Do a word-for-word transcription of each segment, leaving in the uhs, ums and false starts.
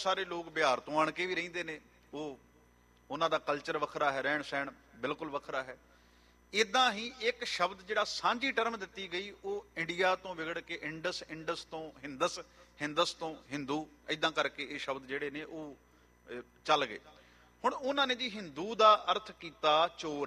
ਸਾਰੇ ਲੋਕ ਬਿਹਾਰ ਤੋਂ ਆਣ ਕੇ ਵੀ ਰਹਿੰਦੇ ਨੇ, ਉਹ ਉਹਨਾਂ ਦਾ ਕਲਚਰ ਵੱਖਰਾ ਹੈ, ਰਹਿਣ ਸਹਿਣ ਬਿਲਕੁਲ ਵੱਖਰਾ ਹੈ। ਇੱਦਾਂ ਹੀ ਇੱਕ ਸ਼ਬਦ ਜਿਹੜਾ ਸਾਂਝੀ ਟਰਮ ਦਿੱਤੀ ਗਈ, ਉਹ ਇੰਡੀਆ ਤੋਂ ਵਿਗੜ ਕੇ ਇੰਡਸ, ਇੰਡਸ ਤੋਂ ਹਿੰਦਸ, ਹਿੰਦਸ ਤੋਂ ਹਿੰਦੂ, ਇੱਦਾਂ ਕਰਕੇ ਇਹ ਸ਼ਬਦ ਜਿਹੜੇ ਨੇ ਉਹ ਚੱਲ ਗਏ। ਹੁਣ ਉਹਨਾਂ ਨੇ ਜੀ ਹਿੰਦੂ ਦਾ ਅਰਥ ਕੀਤਾ ਚੋਰ।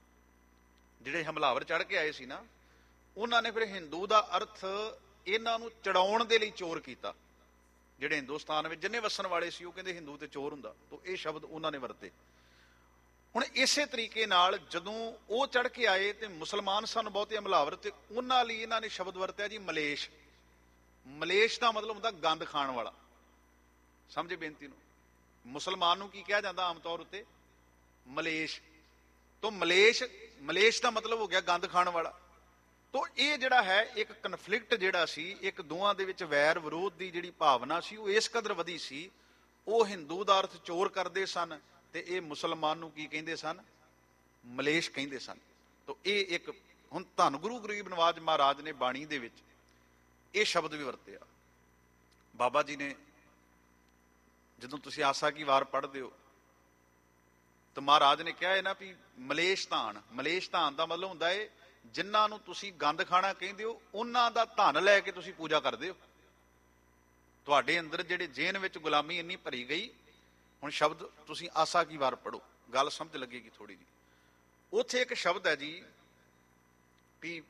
ਜਿਹੜੇ ਹਮਲਾਵਰ ਚੜ੍ਹ ਕੇ ਆਏ ਸੀ ਨਾ, ਉਹਨਾਂ ਨੇ ਫਿਰ ਹਿੰਦੂ ਦਾ ਅਰਥ ਇਹਨਾਂ ਨੂੰ ਚੜਾਉਣ ਦੇ ਲਈ ਚੋਰ ਕੀਤਾ। ਜਿਹੜੇ ਹਿੰਦੁਸਤਾਨ ਵਿੱਚ ਜਿੰਨੇ ਵਸਣ ਵਾਲੇ ਸੀ ਉਹ ਕਹਿੰਦੇ ਹਿੰਦੂ ਤੇ ਚੋਰ ਹੁੰਦਾ, ਤਾਂ ਇਹ ਸ਼ਬਦ ਉਹਨਾਂ ਨੇ ਵਰਤੇ। ਹੁਣ ਇਸੇ ਤਰੀਕੇ ਨਾਲ ਜਦੋਂ ਉਹ ਚੜ੍ਹ ਕੇ ਆਏ ਤੇ ਮੁਸਲਮਾਨ ਸਨ ਬਹੁਤੇ ਹਮਲਾਵਰ, ਤੇ ਉਹਨਾਂ ਲਈ ਇਹਨਾਂ ਨੇ ਸ਼ਬਦ ਵਰਤਿਆ ਜੀ ਮਲੇਸ਼। ਮਲੇਸ਼ ਦਾ ਮਤਲਬ ਹੁੰਦਾ ਗੰਦ ਖਾਣ ਵਾਲਾ। ਸਮਝੇ ਬੇਨਤੀ ਨੂੰ? ਮੁਸਲਮਾਨ ਨੂੰ ਕੀ ਕਿਹਾ ਜਾਂਦਾ ਆਮ ਤੌਰ ਉੱਤੇ? ਮਲੇਸ਼। ਤੋਂ ਮਲੇਸ਼, ਮਲੇਸ਼ ਦਾ ਮਤਲਬ ਹੋ ਗਿਆ ਗੰਦ ਖਾਣ ਵਾਲਾ। ਤੋ ਇਹ ਜਿਹੜਾ ਹੈ ਇੱਕ ਕਨਫਲਿਕਟ ਜਿਹੜਾ ਸੀ, ਇੱਕ ਦੋਵਾਂ ਦੇ ਵਿੱਚ ਵੈਰ ਵਿਰੋਧ ਦੀ ਜਿਹੜੀ ਭਾਵਨਾ ਸੀ ਉਹ ਇਸ ਕਦਰ ਵਧੀ ਸੀ। ਉਹ ਹਿੰਦੂ ਦਾ ਅਰਥ ਚੋਰ ਕਰਦੇ ਸਨ ਤੇ ਇਹ ਮੁਸਲਮਾਨ ਨੂੰ ਕੀ ਕਹਿੰਦੇ ਸਨ? ਮਲੇਸ਼ ਕਹਿੰਦੇ ਸਨ। ਤੋ ਇਹ ਇੱਕ ਹੁਣ ਧੰਨ ਗੁਰੂ ਗਰੀਬ ਨਵਾਜ ਮਹਾਰਾਜ ਨੇ ਬਾਣੀ ਦੇ ਵਿੱਚ ਇਹ ਸ਼ਬਦ ਵੀ ਵਰਤਿਆ। ਬਾਬਾ ਜੀ ਨੇ ਜਦੋਂ ਤੁਸੀਂ ਆਸਾ ਕੀ ਵਾਰ ਪੜ੍ਹਦੇ ਹੋ ਤਾਂ ਮਹਾਰਾਜ ਨੇ ਕਿਹਾ ਹੈ ਨਾ ਵੀ ਮਲੇਸ਼ ਧਾਨ। ਮਲੇਸ਼ ਧਾਨ ਦਾ ਮਤਲਬ ਹੁੰਦਾ ਹੈ ਜਿਨ੍ਹਾਂ ਨੂੰ ਤੁਸੀਂ ਗੰਦ ਖਾਣਾ ਕਹਿੰਦੇ ਹੋ, ਉਹਨਾਂ ਦਾ ਧਨ ਲੈ ਕੇ ਤੁਸੀਂ ਪੂਜਾ ਕਰਦੇ ਹੋ। ਤੁਹਾਡੇ ਅੰਦਰ ਜਿਹੜੇ ਜੇਨ ਵਿੱਚ ਗੁਲਾਮੀ ਇੰਨੀ ਭਰੀ ਗਈ। ਹੁਣ ਸ਼ਬਦ ਤੁਸੀਂ ਆਸਾ ਕੀ ਵਾਰ ਪੜ੍ਹੋ, ਗੱਲ ਸਮਝ ਲੱਗੇਗੀ ਥੋੜੀ ਜਿਹੀ। ਉੱਥੇ ਇੱਕ ਸ਼ਬਦ ਹੈ ਜੀ ਵੀ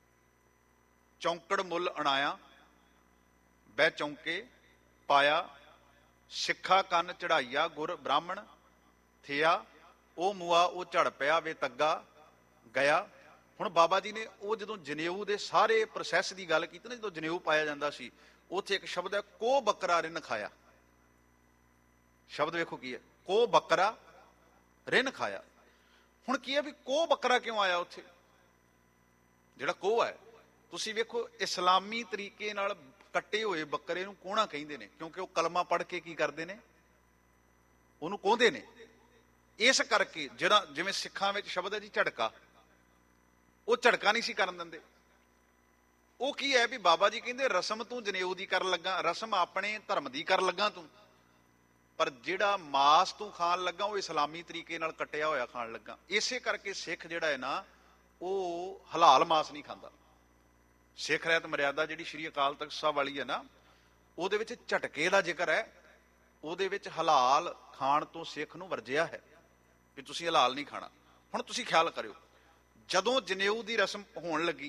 ਚੌਂਕੜ ਮੁੱਲ ਅਣਾਇਆ, ਬਹਿ ਚੌਂਕੇ ਪਾਇਆ, ਸਿੱਖਾ ਕੰਨ ਚੜਾਈਆ ਗੁਰ ਬ੍ਰਾਹਮਣ ਥਿਆ, ਉਹ ਮੁਆ ਉਹ ਝੜ ਪਿਆ ਵੇ ਤੱਗਾ ਗਿਆ। ਹੁਣ ਬਾਬਾ ਜੀ ਨੇ ਉਹ ਜਦੋਂ ਜਨੇਊ ਦੇ ਸਾਰੇ ਪ੍ਰੋਸੈਸ ਦੀ ਗੱਲ ਕੀਤੀ ਨਾ, ਜਦੋਂ ਜਨੇਊ ਪਾਇਆ ਜਾਂਦਾ ਸੀ, ਉੱਥੇ ਇੱਕ ਸ਼ਬਦ ਹੈ ਕੋ ਬੱਕਰਾ ਰਿੰਨ ਖਾਇਆ। ਸ਼ਬਦ ਵੇਖੋ ਕੀ ਹੈ, ਕੋ ਬੱਕਰਾ ਰਿੰਨ ਖਾਇਆ। ਹੁਣ ਕੀ ਹੈ ਵੀ ਕੋ ਬੱਕਰਾ ਕਿਉਂ ਆਇਆ ਉੱਥੇ? ਜਿਹੜਾ ਕੋ ਹੈ, ਤੁਸੀਂ ਵੇਖੋ ਇਸਲਾਮੀ ਤਰੀਕੇ ਨਾਲ ਕੱਟੇ ਹੋਏ ਬੱਕਰੇ ਨੂੰ ਕੋਹਣਾ ਕਹਿੰਦੇ ਨੇ, ਕਿਉਂਕਿ ਉਹ ਕਲਮਾ ਪੜ੍ਹ ਕੇ ਕੀ ਕਰਦੇ ਨੇ? ਉਹਨੂੰ ਕੋਹਦੇ ਨੇ। ਇਸ ਕਰਕੇ ਜਿਹੜਾ ਜਿਵੇਂ ਸਿੱਖਾਂ ਵਿੱਚ ਸ਼ਬਦ ਹੈ ਜੀ ਝੜਕਾ, ਉਹ ਝੜਕਾ ਨਹੀਂ ਸੀ ਕਰਨ ਦਿੰਦੇ। ਉਹ ਕੀ ਹੈ ਵੀ ਬਾਬਾ ਜੀ ਕਹਿੰਦੇ ਰਸਮ ਤੂੰ ਜਨੇਊ ਦੀ ਕਰਨ ਲੱਗਾ, ਰਸਮ ਆਪਣੇ ਧਰਮ ਦੀ ਕਰਨ ਲੱਗਾ ਤੂੰ, ਪਰ ਜਿਹੜਾ ਮਾਸ ਤੂੰ ਖਾਣ ਲੱਗਾ ਉਹ ਇਸਲਾਮੀ ਤਰੀਕੇ ਨਾਲ ਕੱਟਿਆ ਹੋਇਆ ਖਾਣ ਲੱਗਾ। ਇਸੇ ਕਰਕੇ ਸਿੱਖ ਜਿਹੜਾ ਹੈ ਨਾ ਉਹ ਹਲਾਲ ਮਾਸ ਨਹੀਂ ਖਾਂਦਾ। ਸਿੱਖ ਰਹਿਤ ਮਰਿਆਦਾ ਜਿਹੜੀ ਸ਼੍ਰੀ ਅਕਾਲ ਤਖਤ ਸਾਹਿਬ ਵਾਲੀ ਹੈ ਨਾ, ਉਹਦੇ ਵਿੱਚ ਝਟਕੇ ਦਾ ਜ਼ਿਕਰ ਹੈ। ਉਹਦੇ ਵਿੱਚ ਹਲਾਲ ਖਾਣ ਤੋਂ ਸਿੱਖ ਨੂੰ ਵਰਜਿਆ ਹੈ ਵੀ ਤੁਸੀਂ ਹਲਾਲ ਨਹੀਂ ਖਾਣਾ। ਹੁਣ ਤੁਸੀਂ ਖਿਆਲ ਕਰਿਓ, ਜਦੋਂ ਜਨੇਊ ਦੀ ਰਸਮ ਹੋਣ ਲੱਗੀ,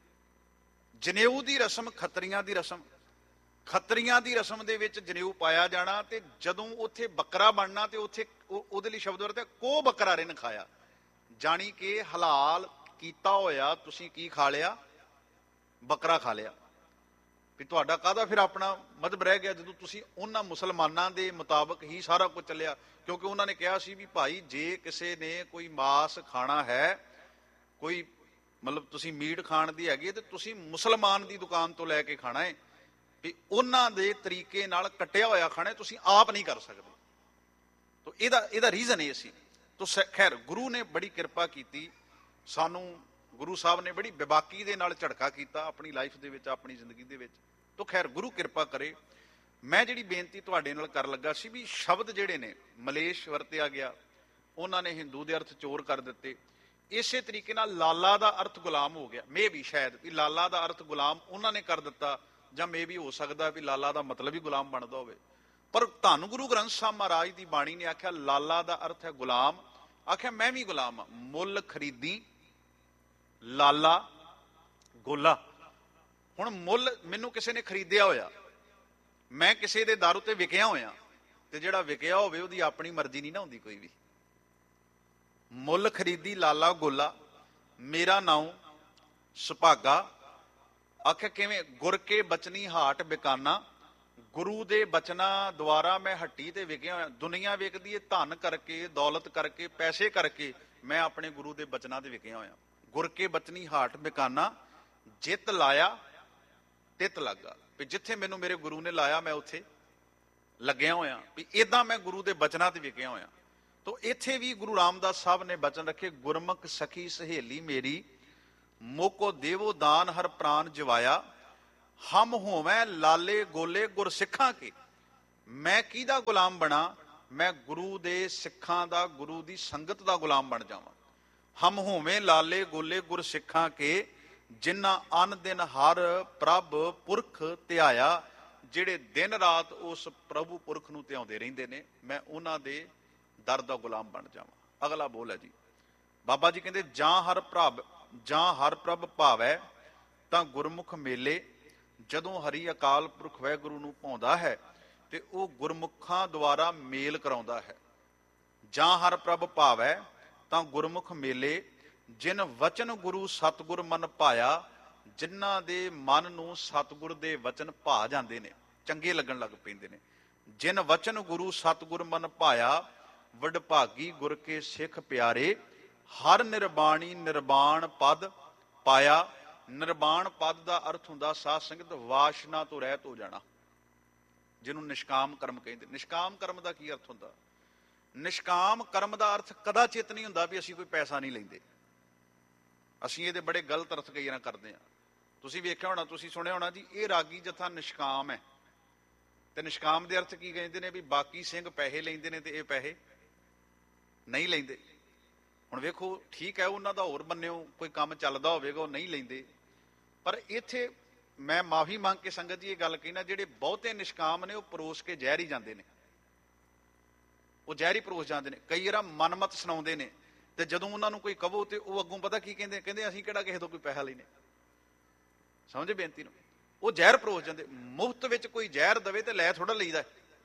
ਜਨੇਊ ਦੀ ਰਸਮ ਖੱਤਰੀਆਂ ਦੀ ਰਸਮ, ਖੱਤਰੀਆਂ ਦੀ ਰਸਮ ਦੇ ਵਿੱਚ ਜਨੇਊ ਪਾਇਆ ਜਾਣਾ, ਤੇ ਜਦੋਂ ਉੱਥੇ ਬੱਕਰਾ ਬਣਨਾ ਤੇ ਉੱਥੇ ਉਹਦੇ ਲਈ ਸ਼ਬਦ ਵਰਤਿਆ ਕੋ ਬੱਕਰਾ ਰਿੰਨ ਖਾਇਆ। ਜਾਣੀ ਕਿ ਹਲਾਲ ਕੀਤਾ ਹੋਇਆ ਤੁਸੀਂ ਕੀ ਖਾ ਲਿਆ? ਬੱਕਰਾ ਖਾ ਲਿਆ। ਵੀ ਤੁਹਾਡਾ ਕਾਹਦਾ ਫਿਰ ਆਪਣਾ ਮਤਲਬ ਰਹਿ ਗਿਆ ਜਦੋਂ ਤੁਸੀਂ ਉਹਨਾਂ ਮੁਸਲਮਾਨਾਂ ਦੇ ਮੁਤਾਬਕ ਹੀ ਸਾਰਾ ਕੁਝ ਚੱਲਿਆ। ਕਿਉਂਕਿ ਉਹਨਾਂ ਨੇ ਕਿਹਾ ਸੀ ਵੀ ਭਾਈ ਜੇ ਕਿਸੇ ਨੇ ਕੋਈ ਮਾਸ ਖਾਣਾ ਹੈ, ਕੋਈ ਮਤਲਬ ਤੁਸੀਂ ਮੀਟ ਖਾਣ ਦੀ ਹੈਗੀ ਤੇ ਤੁਸੀਂ ਮੁਸਲਮਾਨ ਦੀ ਦੁਕਾਨ ਤੋਂ ਲੈ ਕੇ ਖਾਣਾ ਹੈ, ਵੀ ਉਹਨਾਂ ਦੇ ਤਰੀਕੇ ਨਾਲ ਕੱਟਿਆ ਹੋਇਆ ਖਾਣਾ ਤੁਸੀਂ ਆਪ ਨਹੀਂ ਕਰ ਸਕਦੇ। ਤਾਂ ਇਹਦਾ ਇਹਦਾ ਰੀਜ਼ਨ ਇਹ ਸੀ। ਤਾਂ ਖੈਰ ਗੁਰੂ ਨੇ ਬੜੀ ਕਿਰਪਾ ਕੀਤੀ ਸਾਨੂੰ, ਗੁਰੂ ਸਾਹਿਬ ਨੇ ਬੜੀ ਬੇਬਾਕੀ ਦੇ ਨਾਲ ਝੜਕਾ ਕੀਤਾ ਆਪਣੀ ਲਾਈਫ ਦੇ ਵਿੱਚ, ਆਪਣੀ ਜ਼ਿੰਦਗੀ ਦੇ ਵਿੱਚ। ਤਾਂ ਖੈਰ ਗੁਰੂ ਕਿਰਪਾ ਕਰੇ। ਮੈਂ ਜਿਹੜੀ ਬੇਨਤੀ ਤੁਹਾਡੇ ਨਾਲ ਕਰਨ ਲੱਗਾ ਸੀ ਵੀ ਸ਼ਬਦ ਜਿਹੜੇ ਨੇ ਮਲੇਸ਼ ਵਰਤਿਆ ਗਿਆ, ਉਹਨਾਂ ਨੇ ਹਿੰਦੂ ਦੇ ਅਰਥ ਚੋਰ ਕਰ ਦਿੱਤੇ। ਇਸੇ ਤਰੀਕੇ ਨਾਲ ਲਾਲਾ ਦਾ ਅਰਥ ਗੁਲਾਮ ਹੋ ਗਿਆ। ਮੇ ਵੀ ਸ਼ਾਇਦ ਵੀ ਲਾਲਾ ਦਾ ਅਰਥ ਗੁਲਾਮ ਉਹਨਾਂ ਨੇ ਕਰ ਦਿੱਤਾ, ਜਾਂ ਮੇ ਵੀ ਹੋ ਸਕਦਾ ਵੀ ਲਾਲਾ ਦਾ ਮਤਲਬ ਹੀ ਗੁਲਾਮ ਬਣਦਾ ਹੋਵੇ। ਪਰ ਧੰਨ ਗੁਰੂ ਗ੍ਰੰਥ ਸਾਹਿਬ ਮਹਾਰਾਜ ਦੀ ਬਾਣੀ ਨੇ ਆਖਿਆ ਲਾਲਾ ਦਾ ਅਰਥ ਹੈ ਗੁਲਾਮ। ਆਖਿਆ ਮੈਂ ਵੀ ਗੁਲਾਮ ਹਾਂ, ਮੁੱਲ ਖਰੀਦੀ ਲਾਲਾ ਗੋਲਾ। ਹੁਣ ਮੁੱਲ ਮੈਨੂੰ ਕਿਸੇ ਨੇ ਖਰੀਦਿਆ ਹੋਇਆ, ਮੈਂ ਕਿਸੇ ਦੇ ਦਰ ਉੱਤੇ ਵਿਕਿਆ ਹੋਇਆ, ਤੇ ਜਿਹੜਾ ਵਿਕਿਆ ਹੋਵੇ ਉਹਦੀ ਆਪਣੀ ਮਰਜ਼ੀ ਨਹੀਂ ਨਾ ਹੁੰਦੀ ਕੋਈ ਵੀ। ਮੁੱਲ ਖਰੀਦੀ ਲਾਲਾ ਗੋਲਾ, ਮੇਰਾ ਨਾਉ ਸੁਭਾਗਾ। ਆਖਿਆ ਕਿਵੇਂ? ਗੁਰ ਕੇ ਬਚਨੀ ਹਾਟ ਬਿਕਾਨਾ, ਗੁਰੂ ਦੇ ਬਚਨਾਂ ਦੁਆਰਾ ਮੈਂ ਹੱਟੀ ਤੇ ਵਿਕਿਆ ਹੋਇਆ। ਦੁਨੀਆ ਵਿਕਦੀ ਹੈ ਧਨ ਕਰਕੇ, ਦੌਲਤ ਕਰਕੇ, ਪੈਸੇ ਕਰਕੇ, ਮੈਂ ਆਪਣੇ ਗੁਰੂ ਦੇ ਬਚਨਾਂ ਤੇ ਵਿਕਿਆ ਹੋਇਆ। ਗੁਰ ਕੇ ਬਚਨੀ ਹਾਟ ਬਿਕਾਨਾ, ਜਿੱਤ ਲਾਇਆ ਤਿੱਤ ਲੱਗਾ। ਵੀ ਜਿੱਥੇ ਮੈਨੂੰ ਮੇਰੇ ਗੁਰੂ ਨੇ ਲਾਇਆ ਮੈਂ ਉੱਥੇ ਲੱਗਿਆ ਹੋਇਆ। ਵੀ ਏਦਾਂ ਮੈਂ ਗੁਰੂ ਦੇ ਬਚਨਾਂ ਤੇ ਵਿਕਿਆ ਹੋਇਆ। ਤੋ ਇੱਥੇ ਵੀ ਗੁਰੂ ਰਾਮਦਾਸ ਸਾਹਿਬ ਨੇ ਬਚਨ ਰੱਖੇ, ਗੁਰਮੁਖ ਸਖੀ ਸਹੇਲੀ ਮੇਰੀ, ਮੋਕੋ ਦੇਵੋ ਦਾਨ ਹਰ ਪ੍ਰਾਨ ਜਵਾਇਆ, ਹਮ ਹੋਵੇਂ ਲਾਲੇ ਗੋਲੇ ਗੁਰ ਸਿੱਖਾਂ ਕੇ। ਮੈਂ ਕਿਹਦਾ ਗੁਲਾਮ ਬਣਾ? ਮੈਂ ਗੁਰੂ ਦੇ ਸਿੱਖਾਂ ਦਾ, ਗੁਰੂ ਦੀ ਸੰਗਤ ਦਾ ਗੁਲਾਮ ਬਣ ਜਾਵਾਂ। ਹਮ ਹੋਵੇਂ ਲਾਲੇ ਗੋਲੇ ਗੁਰ ਸਿੱਖਾਂ ਕੇ, ਜਿਨ੍ਹਾਂ ਅਨ ਦਿਨ ਹਰ ਪ੍ਰਭ ਪੁਰਖ ਧਿਆਇਆ। ਜਿਹੜੇ ਦਿਨ ਰਾਤ ਉਸ ਪ੍ਰਭੂ ਪੁਰਖ ਨੂੰ ਧਿਆਉਂਦੇ ਰਹਿੰਦੇ ਨੇ, ਮੈਂ ਉਹਨਾਂ ਦੇ ਦਰ ਦਾ ਗੁਲਾਮ ਬਣ ਜਾਵਾਂ। ਅਗਲਾ ਬੋਲ ਹੈ ਜੀ, ਬਾਬਾ ਜੀ ਕਹਿੰਦੇ ਜਾਂ ਹਰ ਪ੍ਰਭ ਜਾਂ ਹਰ ਪ੍ਰਭ ਭਾਵੈ ਤਾਂ ਗੁਰਮੁਖ ਮੇਲੇ। ਜਦੋਂ ਹਰੀ ਅਕਾਲ ਪੁਰਖ ਵਾਹਿਗੁਰੂ ਨੂੰ ਭਾਉਂਦਾ ਹੈ ਤੇ ਉਹ ਗੁਰਮੁਖਾਂ ਦੁਆਰਾ ਮੇਲ ਕਰਾਉਂਦਾ ਹੈ। ਜਾਂ ਹਰ ਪ੍ਰਭ ਭਾਵੈ ਤਾਂ ਗੁਰਮੁਖ ਮੇਲੇ, ਜਿਨ ਵਚਨ ਗੁਰੂ ਸਤਿਗੁਰ ਮਨ ਭਾਇਆ। ਜਿਨ੍ਹਾਂ ਦੇ ਮਨ ਨੂੰ ਸਤਿਗੁਰ ਦੇ ਵਚਨ ਭਾ ਜਾਂਦੇ ਨੇ, ਚੰਗੇ ਲੱਗਣ ਲੱਗ ਪੈਂਦੇ ਨੇ। ਜਿਨ ਵਚਨ ਗੁਰੂ ਸਤਿਗੁਰ ਮਨ ਭਾਇਆ, ਵਡਭਾਗੀ ਗੁਰ ਕੇ ਸਿੱਖ ਪਿਆਰੇ। ਹਰ ਨਿਰਬਾਣੀ ਨਿਰਬਾਣ ਪਦ ਪਾਇਆ। ਨਿਰਬਾਣ ਪਦ ਦਾ ਅਰਥ ਹੁੰਦਾ ਸਾਧ ਸੰਗਤ ਵਾਸ਼ਨਾ ਤੋਂ ਰਹਿਤ ਹੋ ਜਾਣਾ, ਜਿਹਨੂੰ ਨਿਸ਼ਕਾਮ ਕਰਮ ਕਹਿੰਦੇ। ਨਿਸ਼ਕਾਮ ਕਰਮ ਦਾ ਕੀ ਅਰਥ ਹੁੰਦਾ? ਨਿਸ਼ਕਾਮ ਕਰਮ ਦਾ ਅਰਥ ਕਦਾਚਿਤ ਨਹੀਂ ਹੁੰਦਾ ਵੀ ਅਸੀਂ ਕੋਈ ਪੈਸਾ ਨਹੀਂ ਲੈਂਦੇ। ਅਸੀਂ ਇਹਦੇ ਬੜੇ ਗਲਤ ਅਰਥ ਕਈ ਵਾਰ ਕਰਦੇ ਹਾਂ। ਤੁਸੀਂ ਵੇਖਿਆ ਹੋਣਾ, ਤੁਸੀਂ ਸੁਣਿਆ ਹੋਣਾ ਜੀ, ਇਹ ਰਾਗੀ ਜਥਾ ਨਿਸ਼ਕਾਮ ਹੈ। ਤੇ ਨਿਸ਼ਕਾਮ ਦੇ ਅਰਥ ਕੀ ਕਹਿੰਦੇ ਨੇ? ਵੀ ਬਾਕੀ ਸਿੰਘ ਪੈਸੇ ਲੈਂਦੇ ਨੇ ਤੇ ਇਹ ਪੈਸੇ ਨਹੀਂ ਲੈਂਦੇ। ਹੁਣ ਵੇਖੋ, ਠੀਕ ਹੈ, ਉਹਨਾਂ ਦਾ ਹੋਰ ਬੰਨਿਓ ਕੋਈ ਕੰਮ ਚੱਲਦਾ ਹੋਵੇਗਾ, ਉਹ ਨਹੀਂ ਲੈਂਦੇ। ਪਰ ਇੱਥੇ ਮੈਂ ਮਾਫੀ ਮੰਗ ਕੇ ਸੰਗਤ ਜੀ ਇਹ ਗੱਲ ਕਹਿਣਾ, ਜਿਹੜੇ ਬਹੁਤੇ ਨਿਸ਼ਕਾਮ ਨੇ ਉਹ ਪਰੋਸ ਕੇ ਜ਼ਹਿਰ ਹੀ ਜਾਂਦੇ ਨੇ। ਉਹ ਜ਼ਹਿਰ ਹੀ ਪਰੋਸ ਜਾਂਦੇ ਨੇ। ਕਈ ਵਾਰ ਮਨਮਤ ਸੁਣਾਉਂਦੇ ਨੇ, ਤੇ ਜਦੋਂ ਉਹਨਾਂ ਨੂੰ ਕੋਈ ਕਹੋ ਤੇ ਉਹ ਅੱਗੋਂ ਪਤਾ ਕੀ ਕਹਿੰਦੇ? ਕਹਿੰਦੇ ਅਸੀਂ ਕਿਹੜਾ ਕਿਸੇ ਤੋਂ ਕੋਈ ਪੈਸਾ ਲੈਨੇ। ਸਮਝੇ ਬੇਨਤੀ ਨੂੰ? ਉਹ ਜ਼ਹਿਰ ਪਰੋਸ ਜਾਂਦੇ। ਮੁਫਤ ਵਿੱਚ ਕੋਈ ਜ਼ਹਿਰ ਦਵੇ ਤੇ ਲੈ ਥੋੜਾ ਲਈਦਾ।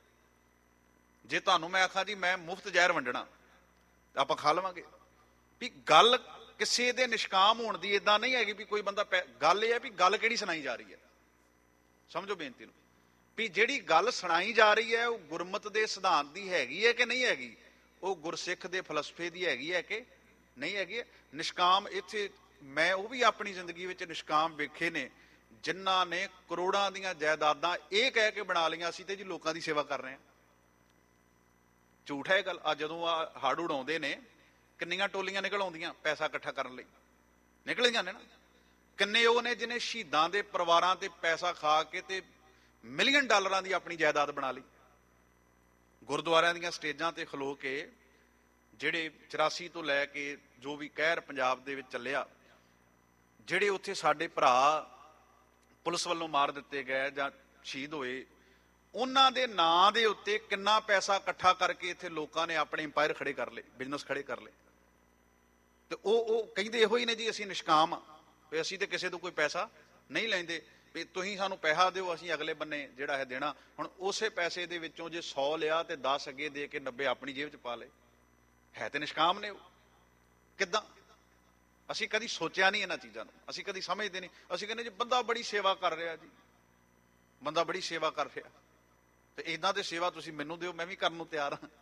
ਜੇ ਤੁਹਾਨੂੰ ਮੈਂ ਆਖਾਂ ਜੀ ਮੈਂ ਮੁਫਤ ਜ਼ਹਿਰ ਵੰਡਣਾ, ਆਪਾਂ ਖਾ ਲਵਾਂਗੇ। ਵੀ ਗੱਲ ਕਿਸੇ ਦੇ ਨਿਸ਼ਕਾਮ ਹੋਣ ਦੀ ਏਦਾਂ ਨਹੀਂ ਹੈਗੀ ਵੀ ਕੋਈ ਬੰਦਾ ਪੈ... ਗੱਲ ਇਹ ਹੈ ਵੀ ਗੱਲ ਕਿਹੜੀ ਸੁਣਾਈ ਜਾ ਰਹੀ ਹੈ। ਸਮਝੋ ਬੇਨਤੀ ਨੂੰ, ਵੀ ਜਿਹੜੀ ਗੱਲ ਸੁਣਾਈ ਜਾ ਰਹੀ ਹੈ ਉਹ ਗੁਰਮਤ ਦੇ ਸਿਧਾਂਤ ਦੀ ਹੈਗੀ ਹੈ ਕਿ ਨਹੀਂ ਹੈਗੀ? ਉਹ ਗੁਰਸਿੱਖ ਦੇ ਫਲਸਫੇ ਦੀ ਹੈਗੀ ਹੈ ਕਿ ਨਹੀਂ ਹੈਗੀ ਹੈ? ਨਿਸ਼ਕਾਮ ਇੱਥੇ ਮੈਂ ਉਹ ਵੀ ਆਪਣੀ ਜ਼ਿੰਦਗੀ ਵਿੱਚ ਨਿਸ਼ਕਾਮ ਵੇਖੇ ਨੇ, ਜਿਨ੍ਹਾਂ ਨੇ ਕਰੋੜਾਂ ਦੀਆਂ ਜਾਇਦਾਦਾਂ ਇਹ ਕਹਿ ਕੇ ਬਣਾ ਲਈਆਂ ਅਸੀਂ ਤੇ ਜੀ ਲੋਕਾਂ ਦੀ ਸੇਵਾ ਕਰ ਰਹੇ ਹਾਂ। ਝੂਠ ਹੈ ਇਹ ਗੱਲ। ਆ ਜਦੋਂ ਆ ਹੜ੍ਹ ਉਡਾਉਂਦੇ ਨੇ, ਕਿੰਨੀਆਂ ਟੋਲੀਆਂ ਨਿਕਲ ਆਉਂਦੀਆਂ ਪੈਸਾ ਇਕੱਠਾ ਕਰਨ ਲਈ, ਨਿਕਲ ਜਾਂਦੇ ਨਾ। ਕਿੰਨੇ ਉਹ ਨੇ ਜਿਹਨੇ ਸ਼ਹੀਦਾਂ ਦੇ ਪਰਿਵਾਰਾਂ ਤੇ ਪੈਸਾ ਖਾ ਕੇ ਤੇ ਮਿਲੀਅਨ ਡਾਲਰਾਂ ਦੀ ਆਪਣੀ ਜਾਇਦਾਦ ਬਣਾ ਲਈ। ਗੁਰਦੁਆਰਿਆਂ ਦੀਆਂ ਸਟੇਜਾਂ ਤੇ ਖਲੋ ਕੇ, ਜਿਹੜੇ ਚੁਰਾਸੀ ਤੋਂ ਲੈ ਕੇ ਜੋ ਵੀ ਕਹਿਰ ਪੰਜਾਬ ਦੇ ਵਿੱਚ ਚੱਲਿਆ, ਜਿਹੜੇ ਉੱਥੇ ਸਾਡੇ ਭਰਾ ਪੁਲਿਸ ਵੱਲੋਂ ਮਾਰ ਦਿੱਤੇ ਗਏ ਜਾਂ ਸ਼ਹੀਦ ਹੋਏ, ਉਹਨਾਂ ਦੇ ਨਾਂ ਦੇ ਉੱਤੇ ਕਿੰਨਾ ਪੈਸਾ ਇਕੱਠਾ ਕਰਕੇ ਇੱਥੇ ਲੋਕਾਂ ਨੇ ਆਪਣੇ ਇੰਪਾਇਰ ਖੜੇ ਕਰ ਲਏ, ਬਿਜ਼ਨਸ ਖੜੇ ਕਰ ਲਏ। ਤੇ ਉਹ ਉਹ ਕਹਿੰਦੇ ਇਹੋ ਹੀ ਨੇ ਜੀ ਅਸੀਂ ਨਿਸ਼ਕਾਮ ਆ, ਵੀ ਅਸੀਂ ਤੇ ਕਿਸੇ ਤੋਂ ਕੋਈ ਪੈਸਾ ਨਹੀਂ ਲੈਂਦੇ, ਵੀ ਤੁਸੀਂ ਸਾਨੂੰ ਪੈਸਾ ਦਿਓ, ਅਸੀਂ ਅਗਲੇ ਬੰਨੇ ਜਿਹੜਾ ਹੈ ਦੇਣਾ। ਹੁਣ ਉਸੇ ਪੈਸੇ ਦੇ ਵਿੱਚੋਂ ਜੇ ਸੌ ਲਿਆ ਤੇ ਦਸ ਅੱਗੇ ਦੇ ਕੇ ਨੱਬੇ ਆਪਣੀ ਜੇਬ ਚ ਪਾ ਲਏ, ਹੈ ਤੇ ਨਿਸ਼ਕਾਮ ਨੇ ਉਹ। ਕਿੱਦਾਂ? ਅਸੀਂ ਕਦੀ ਸੋਚਿਆ ਨਹੀਂ ਇਹਨਾਂ ਚੀਜ਼ਾਂ ਨੂੰ, ਅਸੀਂ ਕਦੀ ਸਮਝਦੇ ਨਹੀਂ। ਅਸੀਂ ਕਹਿੰਦੇ ਜੀ ਬੰਦਾ ਬੜੀ ਸੇਵਾ ਕਰ ਰਿਹਾ ਜੀ, ਬੰਦਾ ਬੜੀ ਸੇਵਾ ਕਰ ਰਿਹਾ, ਤੇ ਇਹਨਾਂ ਦੇ ਸੇਵਾ ਤੁਸੀਂ ਮੈਨੂੰ ਦਿਓ, ਮੈਂ ਵੀ ਕਰਨ ਨੂੰ ਤਿਆਰ ਹਾਂ।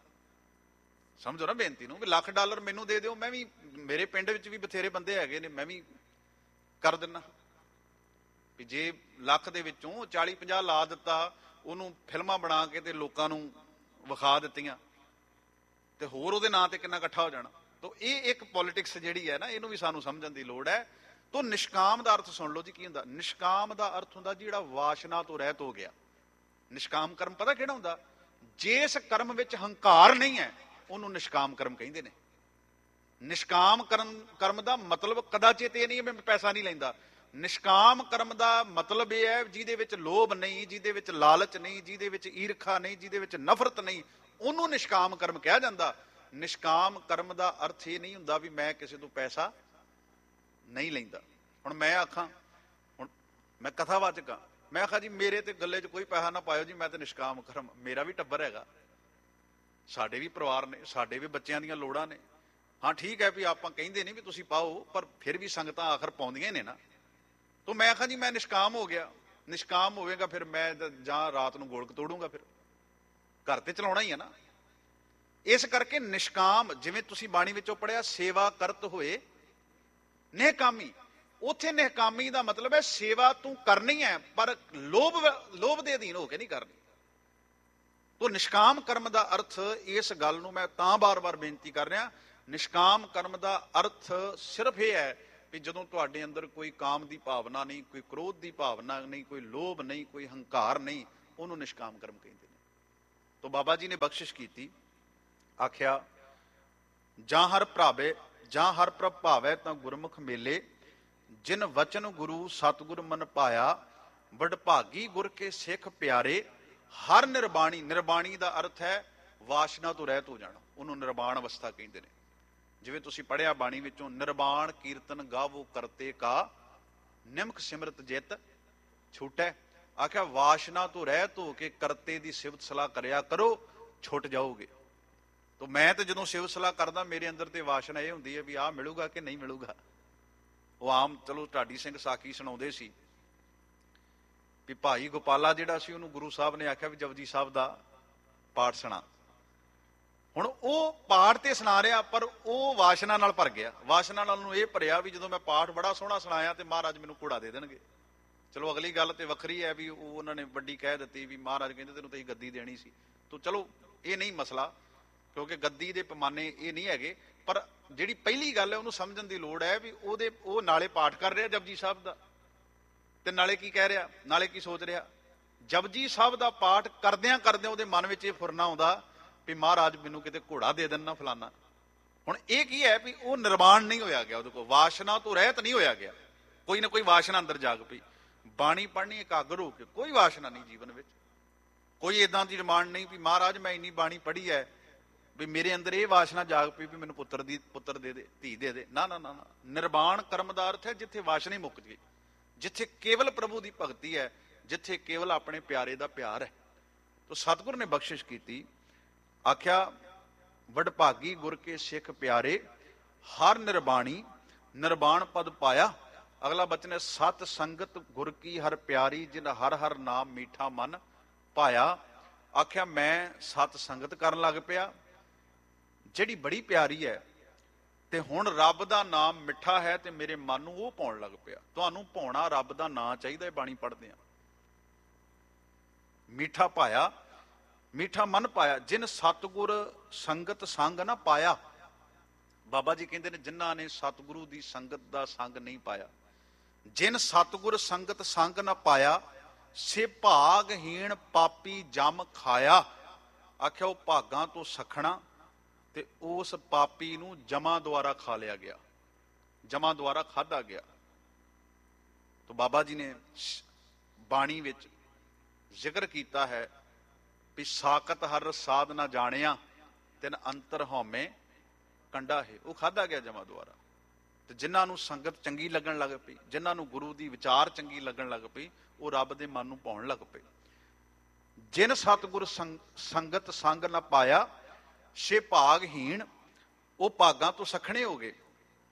ਸਮਝੋ ਨਾ ਬੇਨਤੀ ਨੂੰ, ਵੀ ਲੱਖ ਡਾਲਰ ਮੈਨੂੰ ਦੇ ਦਿਓ, ਮੈਂ ਵੀ, ਮੇਰੇ ਪਿੰਡ ਵਿੱਚ ਵੀ ਬਥੇਰੇ ਬੰਦੇ ਹੈਗੇ ਨੇ, ਮੈਂ ਵੀ ਕਰ ਦਿੰਦਾ। ਵੀ ਜੇ ਲੱਖ ਦੇ ਵਿੱਚੋਂ ਚਾਲੀ ਪੰਜਾਹ ਲਾ ਦਿੱਤਾ, ਉਹਨੂੰ ਫਿਲਮਾਂ ਬਣਾ ਕੇ ਤੇ ਲੋਕਾਂ ਨੂੰ ਵਿਖਾ ਦਿੱਤੀਆਂ, ਤੇ ਹੋਰ ਉਹਦੇ ਨਾਂ ਤੇ ਕਿੰਨਾ ਇਕੱਠਾ ਹੋ ਜਾਣਾ। ਤੋ ਇਹ ਇੱਕ ਪੋਲਿਟਿਕਸ ਜਿਹੜੀ ਹੈ ਨਾ, ਇਹਨੂੰ ਵੀ ਸਾਨੂੰ ਸਮਝਣ ਦੀ ਲੋੜ ਹੈ। ਤੋ ਨਿਸ਼ਕਾਮ ਦਾ ਅਰਥ ਸੁਣ ਲਓ ਜੀ ਕੀ ਹੁੰਦਾ। ਨਿਸ਼ਕਾਮ ਦਾ ਅਰਥ ਹੁੰਦਾ ਜਿਹੜਾ ਵਾਸ਼ਨਾ ਤੋਂ ਰਹਿਤ ਹੋ ਗਿਆ। ਨਿਸ਼ਕਾਮ ਕਰਮ ਪਤਾ ਕਿਹੜਾ ਹੁੰਦਾ? ਜਿਸ ਕਰਮ ਵਿੱਚ ਹੰਕਾਰ ਨਹੀਂ ਹੈ ਉਹਨੂੰ ਨਿਸ਼ਕਾਮ ਕਰਮ ਕਹਿੰਦੇ ਨੇ। ਨਿਸ਼ਕਾਮ ਕਰਮ ਕਰਮ ਦਾ ਮਤਲਬ ਕਦਾਚਿਤ ਇਹ ਨਹੀਂ ਮੈਂ ਪੈਸਾ ਨਹੀਂ ਲੈਂਦਾ। ਨਿਸ਼ਕਾਮ ਕਰਮ ਦਾ ਮਤਲਬ ਇਹ ਹੈ ਜਿਹਦੇ ਵਿੱਚ ਲੋਭ ਨਹੀਂ, ਜਿਹਦੇ ਵਿੱਚ ਲਾਲਚ ਨਹੀਂ, ਜਿਹਦੇ ਵਿੱਚ ਈਰਖਾ ਨਹੀਂ, ਜਿਹਦੇ ਵਿੱਚ ਨਫ਼ਰਤ ਨਹੀਂ, ਉਹਨੂੰ ਨਿਸ਼ਕਾਮ ਕਰਮ ਕਿਹਾ ਜਾਂਦਾ। ਨਿਸ਼ਕਾਮ ਕਰਮ ਦਾ ਅਰਥ ਇਹ ਨਹੀਂ ਹੁੰਦਾ ਵੀ ਮੈਂ ਕਿਸੇ ਤੋਂ ਪੈਸਾ ਨਹੀਂ ਲੈਂਦਾ। ਹੁਣ ਮੈਂ ਆਖਾਂ, ਹੁਣ ਮੈਂ ਕਥਾਵਾਚਕ ਹਾਂ, ਮੈਂ ਆਖਾਂ ਜੀ ਮੇਰੇ ਤੇ ਗੱਲੇ 'ਚ ਕੋਈ ਪੈਸਾ ਨਾ ਪਾਇਓ ਜੀ, ਮੈਂ ਤੇ ਨਿਸ਼ਕਾਮ ਕਰਮ, ਮੇਰਾ ਵੀ ਟੱਬਰ ਹੈਗਾ, ਸਾਡੇ ਵੀ ਪਰਿਵਾਰ ਨੇ, ਸਾਡੇ ਵੀ ਬੱਚਿਆਂ ਦੀਆਂ ਲੋੜਾਂ ਨੇ। ਹਾਂ ਠੀਕ ਹੈ ਵੀ ਆਪਾਂ ਕਹਿੰਦੇ ਨਹੀਂ ਵੀ ਤੁਸੀਂ ਪਾਓ, ਪਰ ਫਿਰ ਵੀ ਸੰਗਤਾਂ ਆਖਰ ਪਾਉਂਦੀਆਂ ਨੇ ਨਾ। ਤੋ ਮੈਂ ਆਖਾਂ ਜੀ ਮੈਂ ਨਿਸ਼ਕਾਮ ਹੋ ਗਿਆ, ਨਿਸ਼ਕਾਮ ਹੋਵੇਗਾ ਫਿਰ ਮੈਂ ਜਾਂ ਰਾਤ ਨੂੰ ਗੋਲਕ ਤੋੜੂੰਗਾ, ਫਿਰ ਘਰ ਤੇ ਚਲਾਉਣਾ ਹੀ ਹੈ ਨਾ। ਇਸ ਕਰਕੇ ਨਿਸ਼ਕਾਮ, ਜਿਵੇਂ ਤੁਸੀਂ ਬਾਣੀ ਵਿੱਚੋਂ ਪੜ੍ਹਿਆ, ਸੇਵਾ ਕਰਤ ਹੋਏ ਨਿਹਕਾਮੀ। ਉੱਥੇ ਨਿਹਕਾਮੀ ਦਾ ਮਤਲਬ ਹੈ ਸੇਵਾ ਤੂੰ ਕਰਨੀ ਹੈ, ਪਰ ਲੋਭ ਲੋਭ ਦੇ ਅਧੀਨ ਹੋ ਕੇ ਨਹੀਂ ਕਰਨੀ। ਤੋ ਨਿਸ਼ਕਾਮ ਕਰਮ ਦਾ ਅਰਥ, ਇਸ ਗੱਲ ਨੂੰ ਮੈਂ ਤਾਂ ਬਾਰ-ਬਾਰ ਬੇਨਤੀ ਕਰ ਰਿਹਾ, ਨਿਸ਼ਕਾਮ ਕਰਮ ਦਾ ਅਰਥ ਸਿਰਫ ਇਹ ਹੈ ਵੀ ਜਦੋਂ ਤੁਹਾਡੇ ਅੰਦਰ ਕੋਈ ਕਾਮ ਦੀ ਭਾਵਨਾ ਨਹੀਂ, ਕੋਈ ਕ੍ਰੋਧ ਦੀ ਭਾਵਨਾ ਨਹੀਂ, ਕੋਈ ਲੋਭ ਨਹੀਂ, ਕੋਈ ਹੰਕਾਰ ਨਹੀਂ, ਉਹਨੂੰ ਨਿਸ਼ਕਾਮ ਕਰਮ ਕਹਿੰਦੇ ਨੇ। ਤੋ ਬਾਬਾ ਜੀ ਨੇ ਬਖਸ਼ਿਸ਼ ਕੀਤੀ, ਆਖਿਆ ਜਾਂ ਹਰ ਭਰਾਵੇ ਜਾਂ ਹਰ ਪ੍ਰਭ ਭਾਵੈ ਤਾਂ ਗੁਰਮੁਖ ਮੇਲੇ, ਜਿਨ ਵਚਨ ਗੁਰੂ ਸਤਿਗੁਰ ਮਨ ਪਾਇਆ, ਵਡਭਾਗੀ ਗੁਰ ਕੇ ਸਿੱਖ ਪਿਆਰੇ, ਹਰ ਨਿਰਬਾਣੀ। ਨਿਰਬਾਣੀ ਦਾ ਅਰਥ ਹੈ ਵਾਸ਼ਨਾ ਤੋਂ ਰਹਿਤ ਹੋ ਜਾਣਾ, ਉਹਨੂੰ ਨਿਰਬਾਣ ਅਵਸਥਾ ਕਹਿੰਦੇ ਨੇ। ਜਿਵੇਂ ਤੁਸੀਂ ਪੜ੍ਹਿਆ ਬਾਣੀ ਵਿੱਚੋਂ, ਨਿਰਬਾਣ ਕੀਰਤਨ ਗਾਵੋ ਕਰਤੇ ਕਾ, ਨਿਮਕ ਸਿਮਰਤ ਜਿਤ ਛੂਟੈ। ਆਖਿਆ ਵਾਸ਼ਨਾ ਤੋਂ ਰਹਿਤ ਹੋ ਕੇ ਕਰਤੇ ਦੀ ਸਿਫਤ ਸਲਾਹ ਕਰਿਆ ਕਰੋ, ਛੁੱਟ ਜਾਓਗੇ। ਤੋ ਮੈਂ ਤੇ ਜਦੋਂ ਸਿਫਤ ਸਲਾਹ ਕਰਦਾ, ਮੇਰੇ ਅੰਦਰ ਤੇ ਵਾਸ਼ਨਾ ਇਹ ਹੁੰਦੀ ਹੈ ਵੀ ਆਹ ਮਿਲੂਗਾ ਕਿ ਨਹੀਂ ਮਿਲੂਗਾ। ਉਹ ਆਮ ਚਲੋ ਢਾਡੀ ਸਿੰਘ ਸਾਖੀ ਸੁਣਾਉਂਦੇ ਸੀ ਵੀ ਭਾਈ ਗੋਪਾਲਾ ਜਿਹੜਾ ਸੀ, ਉਹਨੂੰ ਗੁਰੂ ਸਾਹਿਬ ਨੇ ਆਖਿਆ ਵੀ ਜਪਜੀ ਸਾਹਿਬ ਦਾ ਪਾਠ ਸੁਣਾ। ਹੁਣ ਉਹ ਪਾਠ ਤੇ ਸੁਣਾ ਰਿਹਾ, ਪਰ ਉਹ ਵਾਸ਼ਨਾ ਨਾਲ ਭਰ ਗਿਆ। ਵਾਸ਼ਨਾ ਨਾਲ ਉਹਨੂੰ ਇਹ ਭਰਿਆ ਵੀ ਜਦੋਂ ਮੈਂ ਪਾਠ ਬੜਾ ਸੋਹਣਾ ਸੁਣਾਇਆ ਤੇ ਮਹਾਰਾਜ ਮੈਨੂੰ ਘੋੜਾ ਦੇ ਦੇਣਗੇ। ਚਲੋ ਅਗਲੀ ਗੱਲ ਤੇ ਵੱਖਰੀ ਹੈ ਵੀ ਉਹ ਉਹਨਾਂ ਨੇ ਵੱਡੀ ਕਹਿ ਦਿੱਤੀ ਵੀ ਮਹਾਰਾਜ ਕਹਿੰਦੇ ਤੈਨੂੰ ਤਾਂ ਗੱਦੀ ਦੇਣੀ ਸੀ। ਤੋ ਚਲੋ ਇਹ ਨਹੀਂ ਮਸਲਾ, ਕਿਉਂਕਿ ਗੱਦੀ ਦੇ ਪੈਮਾਨੇ ਇਹ ਨਹੀਂ ਹੈਗੇ। ਪਰ ਜਿਹੜੀ ਪਹਿਲੀ ਗੱਲ ਹੈ ਉਹਨੂੰ ਸਮਝਣ ਦੀ ਲੋੜ ਹੈ ਵੀ ਉਹਦੇ ਉਹ ਨਾਲੇ ਪਾਠ ਕਰ ਰਿਹਾ ਜਪਜੀ ਸਾਹਿਬ ਦਾ, ਤੇ ਨਾਲੇ ਕੀ ਕਹਿ ਰਿਹਾ, ਨਾਲੇ ਕੀ ਸੋਚ ਰਿਹਾ। ਜਪਜੀ ਸਾਹਿਬ ਦਾ ਪਾਠ ਕਰਦਿਆਂ ਕਰਦਿਆਂ ਉਹਦੇ ਮਨ ਵਿੱਚ ਇਹ ਫੁਰਨਾ ਆਉਂਦਾ ਵੀ ਮਹਾਰਾਜ ਮੈਨੂੰ ਕਿਤੇ ਘੋੜਾ ਦੇ ਦੇਣਾ ਫਲਾਨਾ। ਹੁਣ ਇਹ ਕੀ ਹੈ ਵੀ ਉਹ ਨਿਰਮਾਣ ਨਹੀਂ ਹੋਇਆ ਗਿਆ, ਉਹਦੇ ਕੋਲ ਵਾਸ਼ਨਾ ਤੋਂ ਰਹਿਤ ਨਹੀਂ ਹੋਇਆ ਗਿਆ। ਕੋਈ ਨਾ ਕੋਈ ਵਾਸ਼ਨਾ ਅੰਦਰ ਜਾਗ ਪਈ। ਬਾਣੀ ਪੜ੍ਹਨੀ ਇਕਾਗਰ ਹੋ ਕੇ, ਕੋਈ ਵਾਸ਼ਨਾ ਨਹੀਂ ਜੀਵਨ ਵਿੱਚ, ਕੋਈ ਏਦਾਂ ਦੀ ਡਿਮਾਂਡ ਨਹੀਂ ਵੀ ਮਹਾਰਾਜ ਮੈਂ ਇੰਨੀ ਬਾਣੀ ਪੜ੍ਹੀ ਹੈ ਵੀ ਮੇਰੇ ਅੰਦਰ ਇਹ ਵਾਸ਼ਨਾ ਜਾਗ ਪਈ ਵੀ ਮੈਨੂੰ ਪੁੱਤਰ ਦੀ ਪੁੱਤਰ ਦੇ ਦੇ, ਧੀ ਦੇ ਦੇ। ਨਾ ਨਾ ਨਾ ਨਾ, ਨਿਰਵਾਣ ਕਰਮ ਦਾ ਅਰਥ ਹੈ ਜਿੱਥੇ ਵਾਸ਼ਨਾ ਹੀ ਮੁੱਕ ਗਈ, ਜਿੱਥੇ ਕੇਵਲ ਪ੍ਰਭੂ ਦੀ ਭਗਤੀ ਹੈ, ਜਿੱਥੇ ਕੇਵਲ ਆਪਣੇ ਪਿਆਰੇ ਦਾ ਪਿਆਰ ਹੈ। ਤੋ ਸਤਿਗੁਰ ਨੇ ਬਖਸ਼ਿਸ਼ ਕੀਤੀ, ਆਖਿਆ ਵਡਭਾਗੀ ਗੁਰ ਕੇ ਸਿੱਖ ਪਿਆਰੇ, ਹਰ ਨਿਰਬਾਣੀ ਨਿਰਬਾਣ ਪਦ ਪਾਇਆ। ਅਗਲਾ ਬਚਨ ਹੈ ਸਤ ਸੰਗਤ ਗੁਰ ਕੀ ਹਰ ਪਿਆਰੀ, ਜਿਨ ਹਰ ਹਰ ਨਾਮ ਮੀਠਾ ਮਨ ਪਾਇਆ। ਆਖਿਆ ਮੈਂ ਸਤ ਸੰਗਤ ਕਰਨ ਲੱਗ ਪਿਆ ਜਿਹੜੀ ਬੜੀ ਪਿਆਰੀ ਹੈ, ਤੇ ਹੁਣ ਰੱਬ ਦਾ ਨਾਮ ਮਿੱਠਾ ਹੈ ਤੇ ਮੇਰੇ ਮਨ ਨੂੰ ਉਹ ਪਾਉਣ ਲੱਗ ਪਿਆ। ਤੁਹਾਨੂੰ ਪਾਉਣਾ ਰੱਬ ਦਾ ਨਾਂ ਚਾਹੀਦਾ ਹੈ, ਬਾਣੀ ਪੜ੍ਹਦੇ ਆ। ਮੀਠਾ ਪਾਇਆ, ਮੀਠਾ ਮਨ ਪਾਇਆ, ਜਿਨ ਸਤਿਗੁਰ ਸੰਗਤ ਸੰਗ ਨਾ ਪਾਇਆ। ਬਾਬਾ ਜੀ ਕਹਿੰਦੇ ਨੇ ਜਿਨ੍ਹਾਂ ਨੇ ਸਤਿਗੁਰੂ ਦੀ ਸੰਗਤ ਦਾ ਸੰਗ ਨਹੀਂ ਪਾਇਆ, ਜਿਨ ਸਤਿਗੁਰ ਸੰਗਤ ਸੰਗ ਨਾ ਪਾਇਆ, ਸੇ ਭਾਗਹੀਣ ਪਾਪੀ ਜਮ ਖਾਇਆ। ਆਖਿਆ ਉਹ ਭਾਗਾਂ ਤੋਂ ਸਖਣਾ ਤੇ ਉਸ ਪਾਪੀ ਨੂੰ ਜਮਾ ਦੁਆਰਾ ਖਾ ਲਿਆ ਗਿਆ, ਜਮਾ ਦੁਆਰਾ ਖਾਧਾ ਗਿਆ। ਤਾਂ ਬਾਬਾ ਜੀ ਨੇ ਬਾਣੀ ਵਿੱਚ ਜ਼ਿਕਰ ਕੀਤਾ ਹੈ ਵੀ ਸਾਕਤ ਹਰ ਸਾਧ ਨਾ ਜਾਣਿਆ, ਤਿਨ ਅੰਤਰ ਹਉਮੈ ਕੰਡਾ ਹੈ। ਉਹ ਖਾਧਾ ਗਿਆ ਜਮਾ ਦੁਆਰਾ। ਤੇ ਜਿਨ੍ਹਾਂ ਨੂੰ ਸੰਗਤ ਚੰਗੀ ਲੱਗਣ ਲੱਗ ਪਈ, ਜਿਨ੍ਹਾਂ ਨੂੰ ਗੁਰੂ ਦੀ ਵਿਚਾਰ ਚੰਗੀ ਲੱਗਣ ਲੱਗ ਪਈ, ਉਹ ਰੱਬ ਦੇ ਮਨ ਨੂੰ ਪਾਉਣ ਲੱਗ ਪਏ। ਜਿਨ ਸਤਿਗੁਰ ਸੰਗਤ ਸੰਗ ਨਾ ਪਾਇਆ, ਸੇ ਭਾਗਹੀਣ, ਉਹ ਭਾਗਾਂ ਤੋਂ ਸਖਣੇ ਹੋ ਗਏ।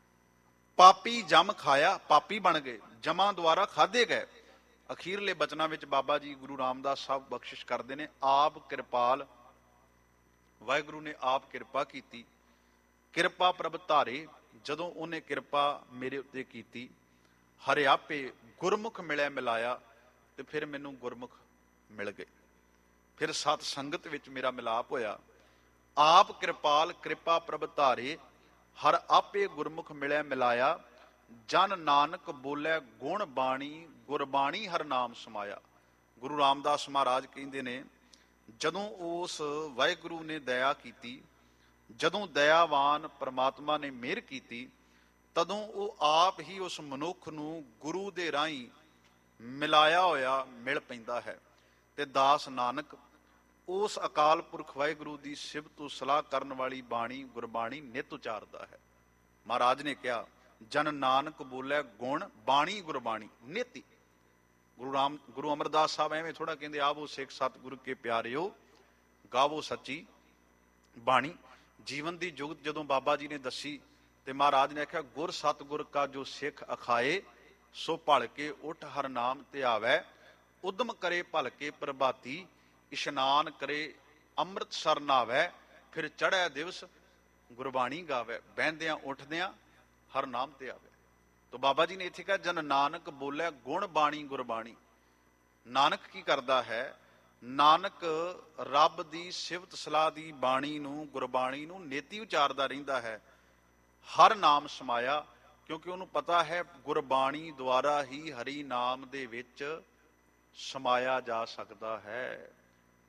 ਪਾਪੀ ਜਮ ਖਾਇਆ, ਪਾਪੀ ਬਣ ਗਏ, ਜਮਾਂ ਦੁਆਰਾ ਖਾਧੇ ਗਏ। ਅਖੀਰਲੇ ਬਚਨਾਂ ਵਿੱਚ ਬਾਬਾ ਜੀ ਗੁਰੂ ਰਾਮਦਾਸ ਸਾਹਿਬ ਬਖਸ਼ਿਸ਼ ਕਰਦੇ ਨੇ, ਆਪ ਕਿਰਪਾਲ, ਵਾਹਿਗੁਰੂ ਨੇ ਆਪ ਕਿਰਪਾ ਕੀਤੀ। ਕਿਰਪਾ ਪ੍ਰਭ ਧਾਰੇ, ਜਦੋਂ ਉਹਨੇ ਕਿਰਪਾ ਮੇਰੇ ਉੱਤੇ ਕੀਤੀ, ਹਰੇ ਆਪੇ ਗੁਰਮੁਖ ਮਿਲਿਆ ਮਿਲਾਇਆ, ਤੇ ਫਿਰ ਮੈਨੂੰ ਗੁਰਮੁਖ ਮਿਲ ਗਏ। ਫਿਰ ਸਤ ਸੰਗਤ ਵਿੱਚ ਮੇਰਾ ਮਿਲਾਪ ਹੋਇਆ। ਆਪ ਕਿਰਪਾਲ ਕਿਰਪਾ ਪ੍ਰਭ ਧਾਰੇ, ਹਰ ਆਪੇ ਗੁਰਮੁਖ ਮਿਲਿਆ ਮਿਲਾਇਆ। ਜਨ ਨਾਨਕ ਬੋਲੇ ਗੁਣ ਬਾਣੀ, ਗੁਰਬਾਣੀ ਹਰ ਨਾਮ ਸਮਾਇਆ। ਗੁਰੂ ਰਾਮਦਾਸ ਮਹਾਰਾਜ ਕਹਿੰਦੇ ਨੇ, ਜਦੋਂ ਉਸ ਵਾਹਿਗੁਰੂ ਨੇ ਦਇਆ ਕੀਤੀ, ਜਦੋਂ ਦਇਆਵਾਨ ਪ੍ਰਮਾਤਮਾ ਨੇ ਮਿਹਰ ਕੀਤੀ, ਤਦੋਂ ਉਹ ਆਪ ਹੀ ਉਸ ਮਨੁੱਖ ਨੂੰ ਗੁਰੂ ਦੇ ਰਾਹੀਂ ਮਿਲਾਇਆ ਹੋਇਆ ਮਿਲ ਪੈਂਦਾ ਹੈ। ਤੇ ਦਾਸ ਨਾਨਕ ਉਸ ਅਕਾਲ ਪੁਰਖ ਵਾਹਿਗੁਰੂ ਦੀ ਸਿਫਤ ਸਲਾਹ ਕਰਨ ਵਾਲੀ ਬਾਣੀ ਗੁਰਬਾਣੀ ਨਿਤ ਉਚਾਰਦਾ ਹੈ। ਮਹਾਰਾਜ ਨੇ ਕਿਹਾ, ਜਨ ਨਾਨਕ ਬੋਲੇ ਗੁਣ ਬਾਣੀ ਗੁਰਬਾਣੀ ਨਿਤ। ਗੁਰੂ ਰਾਮ ਗੁਰੂ ਅਮਰਦਾਸ ਸਾਹਿਬ ਐਵੇਂ ਥੋੜਾ ਕਹਿੰਦੇ, ਆਵੋ ਸਿੱਖ ਸਤਿਗੁਰੂ ਕੇ ਪਿਆਰਿਓ, ਗਾਵੋ ਸੱਚੀ ਬਾਣੀ। ਜੀਵਨ ਦੀ ਜੁਗਤ ਜਦੋਂ ਬਾਬਾ ਜੀ ਨੇ ਦੱਸੀ, ਤੇ ਮਹਾਰਾਜ ਨੇ ਆਖਿਆ, ਗੁਰ ਸਤਿਗੁਰ ਕਾ ਜੋ ਸਿੱਖ ਅਖਾਏ, ਸੋ ਭਲ ਕੇ ਉਠ ਹਰ ਨਾਮ ਧਿਆਵੈ। ਉਦਮ ਕਰੇ ਭਲ ਕੇ ਪ੍ਰਭਾਤੀ, ਇਸ਼ਨਾਨ ਕਰੇ ਅੰਮ੍ਰਿਤ ਸਰ ਨਾਵੈ। ਫਿਰ ਚੜ੍ਹੈ ਦਿਵਸ ਗੁਰਬਾਣੀ ਗਾਵੈ, ਬਹਿੰਦਿਆਂ ਉੱਠਦਿਆਂ ਹਰ ਨਾਮ ਤੇ ਆਵੇ। ਤੋ ਬਾਬਾ ਜੀ ਨੇ ਇੱਥੇ ਕਿਹਾ, ਜਨ ਨਾਨਕ ਬੋਲਿਆ ਗੁਣ ਬਾਣੀ ਗੁਰਬਾਣੀ। ਨਾਨਕ ਕੀ ਕਰਦਾ ਹੈ? ਨਾਨਕ ਰੱਬ ਦੀ ਸਿਫਤ ਸਲਾਹ ਦੀ ਬਾਣੀ ਨੂੰ, ਗੁਰਬਾਣੀ ਨੂੰ ਨੇਤੀ ਉਚਾਰਦਾ ਰਹਿੰਦਾ ਹੈ। ਹਰ ਨਾਮ ਸਮਾਇਆ, ਕਿਉਂਕਿ ਉਹਨੂੰ ਪਤਾ ਹੈ ਗੁਰਬਾਣੀ ਦੁਆਰਾ ਹੀ ਹਰੀ ਨਾਮ ਦੇ ਵਿੱਚ ਸਮਾਇਆ ਜਾ ਸਕਦਾ ਹੈ।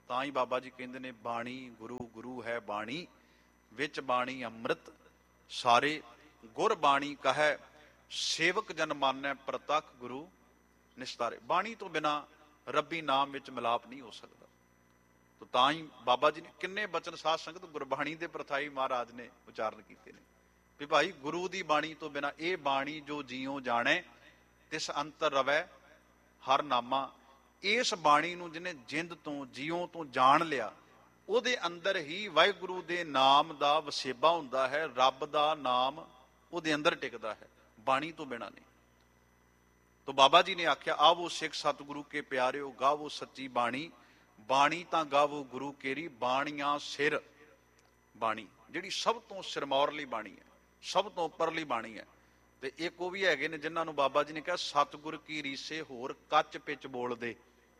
ਤਾਂ ਹੀ ਬਾਬਾ ਜੀ ਕਹਿੰਦੇ ਨੇ ਬਾਣੀ ਗੁਰੂ, ਗੁਰੂ ਹੈ ਬਾਣੀ, ਵਿੱਚ ਬਾਣੀ ਅੰਮ੍ਰਿਤ ਸਾਰੇ, ਗੁਰ ਬਾਣੀ ਕਹੈ ਸੇਵਕ ਜਨ ਮਾਨੈ, ਪ੍ਰਤੱਖ ਗੁਰੂ ਨਿਸਤਾਰੇ। ਬਾਣੀ ਤੋਂ ਬਿਨਾ ਰੱਬੀ ਨਾਮ ਵਿੱਚ ਮਿਲਾਪ ਨਹੀਂ ਹੋ ਸਕਦਾ। ਤੋ ਤਾਂ ਹੀ ਬਾਬਾ ਜੀ ਨੇ ਕਿੰਨੇ ਬਚਨ ਸਾਧ ਸੰਗਤ ਗੁਰਬਾਣੀ ਦੇ ਪ੍ਰਥਾਈ ਮਹਾਰਾਜ ਨੇ ਉਚਾਰਨ ਕੀਤੇ ਨੇ ਵੀ ਭਾਈ ਗੁਰੂ ਦੀ ਬਾਣੀ ਤੋਂ ਬਿਨਾ, ਇਹ ਬਾਣੀ ਜੋ ਜੀਉ ਜਾਣੈ ਤਿਸ ਅੰਤਰ ਰਵੈ ਹਰ ਨਾਮਾ। ਇਸ ਬਾਣੀ ਨੂੰ ਜਿਹਨੇ ਜਿੰਦ ਤੋਂ ਜੀਉ ਤੋਂ ਜਾਣ ਲਿਆ, ਉਹਦੇ ਅੰਦਰ ਹੀ ਵਾਹਿਗੁਰੂ ਦੇ ਨਾਮ ਦਾ ਵਸੇਬਾ ਹੁੰਦਾ ਹੈ, ਰੱਬ ਦਾ ਨਾਮ ਉਹਦੇ ਅੰਦਰ ਟਿਕਦਾ ਹੈ, ਬਾਣੀ ਤੋਂ ਬਿਨਾ ਨਹੀਂ। ਤੋ ਬਾਬਾ ਜੀ ਨੇ ਆਖਿਆ ਆਵੋ ਸਿੱਖ ਸਤਿਗੁਰੂ ਕੇ ਪਿਆਰਿਓ, ਗਾਵੋ ਸੱਚੀ ਬਾਣੀ, ਬਾਣੀ ਤਾਂ ਗਾਵੋ ਗੁਰੂ ਕੇਰੀ, ਬਾਣੀਆਂ ਸਿਰ। ਬਾਣੀ ਜਿਹੜੀ ਸਭ ਤੋਂ ਸਿਰਮੌਰਲੀ ਬਾਣੀ ਹੈ, ਸਭ ਤੋਂ ਉੱਪਰਲੀ ਬਾਣੀ ਹੈ। ਤੇ ਇੱਕ ਉਹ ਵੀ ਹੈਗੇ ਨੇ ਜਿਨ੍ਹਾਂ ਨੂੰ ਬਾਬਾ ਜੀ ਨੇ ਕਿਹਾ ਸਤਿਗੁਰ ਕੀ ਰੀਸੇ ਹੋਰ ਕੱਚ ਪਿੱਚ ਬੋਲਦੇ।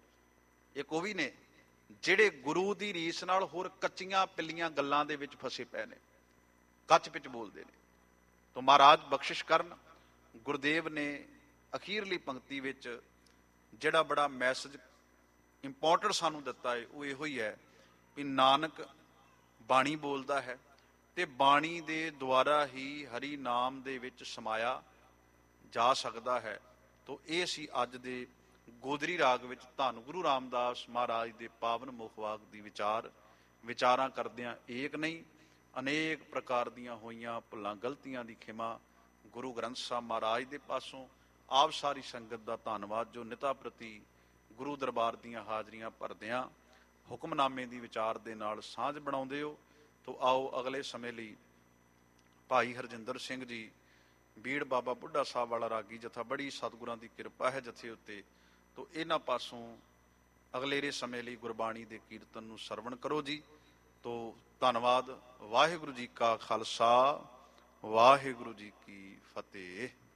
ਇੱਕ ਉਹ ਵੀ ਨੇ ਜਿਹੜੇ ਗੁਰੂ ਦੀ ਰੀਸ ਨਾਲ ਹੋਰ ਕੱਚੀਆਂ ਪਿੱਲੀਆਂ ਗੱਲਾਂ ਦੇ ਵਿੱਚ ਫਸੇ ਪਏ ਨੇ, ਕੱਚ ਪਿੱਚ ਬੋਲਦੇ ਨੇ। ਤੋ ਮਹਾਰਾਜ ਬਖਸ਼ਿਸ਼ ਕਰਨ, ਗੁਰਦੇਵ ਨੇ ਅਖੀਰਲੀ ਪੰਕਤੀ ਵਿੱਚ ਜਿਹੜਾ ਬੜਾ ਮੈਸੇਜ ਇੰਪੋਰਟੈਂਟ ਸਾਨੂੰ ਦਿੱਤਾ ਹੈ ਉਹ ਇਹੋ ਹੀ ਹੈ ਵੀ ਨਾਨਕ ਬਾਣੀ ਬੋਲਦਾ ਹੈ ਤੇ ਬਾਣੀ ਦੇ ਦੁਆਰਾ ਹੀ ਹਰੀ ਨਾਮ ਦੇ ਵਿੱਚ ਸਮਾਇਆ ਜਾ ਸਕਦਾ ਹੈ। ਤੋ ਇਹ ਸੀ ਅੱਜ ਦੇ ਗੋਦਰੀ ਰਾਗ ਵਿੱਚ ਧੰਨ ਗੁਰੂ ਰਾਮਦਾਸ ਮਹਾਰਾਜ ਦੇ ਪਾਵਨ ਮੁਖਵਾਕ ਦੀ ਵਿਚਾਰ। ਵਿਚਾਰਾਂ ਕਰਦਿਆਂ ਏਕ ਨਹੀਂ, ਅਨੇਕ ਪ੍ਰਕਾਰ ਦੀਆਂ ਹੋਈਆਂ ਭੁੱਲਾਂ ਗਲਤੀਆਂ ਦੀ ਖਿਮਾ ਗੁਰੂ ਗ੍ਰੰਥ ਸਾਹਿਬ ਮਹਾਰਾਜ ਦੇ ਪਾਸੋਂ। ਆਪ ਸਾਰੀ ਸੰਗਤ ਦਾ ਧੰਨਵਾਦ ਜੋ ਨਿਤਾ ਪ੍ਰਤੀ ਗੁਰੂ ਦਰਬਾਰ ਦੀਆਂ ਹਾਜ਼ਰੀਆਂ ਭਰਦਿਆਂ ਹੁਕਮਨਾਮੇ ਦੀ ਵਿਚਾਰ ਦੇ ਨਾਲ ਸਾਂਝ ਬਣਾਉਂਦੇ ਹੋ। ਤੋ ਆਓ ਅਗਲੇ ਸਮੇਂ ਲਈ ਭਾਈ ਹਰਜਿੰਦਰ ਸਿੰਘ ਜੀ ਬੀੜ ਬਾਬਾ ਬੁੱਢਾ ਸਾਹਿਬ ਵਾਲਾ ਰਾਗੀ ਜਥਾ, ਬੜੀ ਸਤਿਗੁਰਾਂ ਦੀ ਕਿਰਪਾ ਹੈ ਜਥੇ ਉੱਤੇ। ਤੋ ਇਹਨਾਂ ਪਾਸੋਂ ਅਗਲੇਰੇ ਸਮੇਂ ਲਈ ਗੁਰਬਾਣੀ ਦੇ ਕੀਰਤਨ ਨੂੰ ਸਰਵਣ ਕਰੋ ਜੀ। ਤੋ ਧੰਨਵਾਦ। ਵਾਹਿਗੁਰੂ ਜੀ ਕਾ ਖਾਲਸਾ, ਵਾਹਿਗੁਰੂ ਜੀ ਕੀ ਫਤਿਹ।